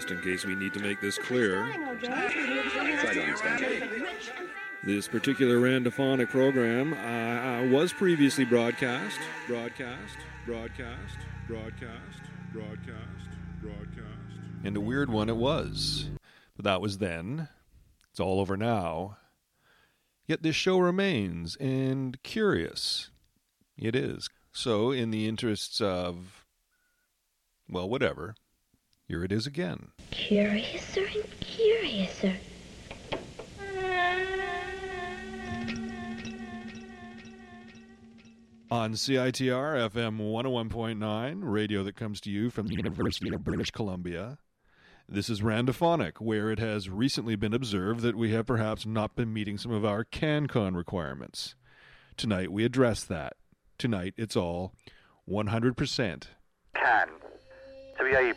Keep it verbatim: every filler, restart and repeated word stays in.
just in case we need to make this clear. This particular Randophonic program uh, was previously broadcast, broadcast, broadcast, broadcast, broadcast, broadcast. And a weird one it was. But that was then. It's all over now. Yet this show remains, and curious. It is. So, in the interests of, well, whatever, here it is again. Curiouser and curiouser. On C I T R F M one oh one point nine, radio that comes to you from the University of British Columbia. This is Randophonic, where it has recently been observed that we have perhaps not been meeting some of our CanCon requirements. Tonight we address that. Tonight it's all one hundred percent Can. To be able